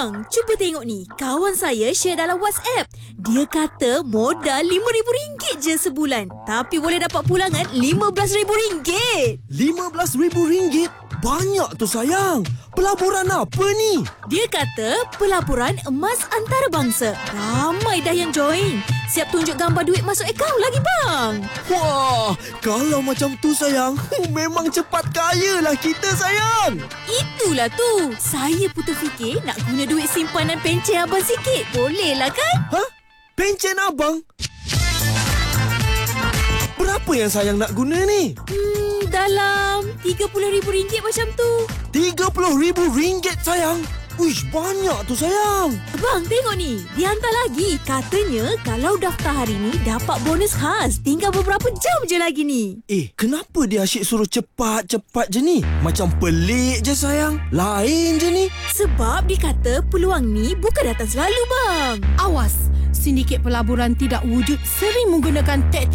Bang, cuba tengok ni. Kawan saya share dalam WhatsApp. Dia kata modal RM5,000 je sebulan. Tapi boleh dapat pulangan RM15,000. RM15,000? Banyak tu sayang. Pelaburan apa ni? Dia kata pelaburan emas antarabangsa. Ramai dah yang join. Siap tunjuk gambar duit masuk akaun lagi bang. Wah, kalau macam tu sayang, memang cepat kaya lah kita sayang. Itulah tu. Saya putus fikir nak guna duit simpanan pencen abang sikit. Boleh lah kan? Ha? Pencen abang? Berapa yang sayang nak guna ni? Dalam RM30,000 macam tu. RM30,000 sayang? Uish, banyak tu sayang. Bang, tengok ni. Dia hantar lagi. Katanya kalau daftar hari ni dapat bonus khas. Tinggal beberapa jam je lagi ni. Kenapa dia asyik suruh cepat-cepat je ni? Macam pelik je sayang. Lain je ni. Sebab dia kata peluang ni bukan datang selalu bang. Awas, sindiket pelaburan tidak wujud sering menggunakan taktik